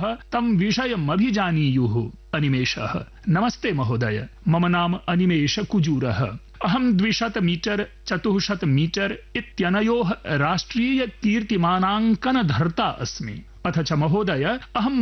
तं विषयमभिजानीयुः। अनिमेषः: नमस्ते महोदय, मम नाम अनिमेष कुजूरः। अहं 200 मीटर् 400 मीटर् इत्यनयोः राष्ट्रिय कीर्तिमानाङ्कनधर्ता अस्मि। अथ च महोदय, अहं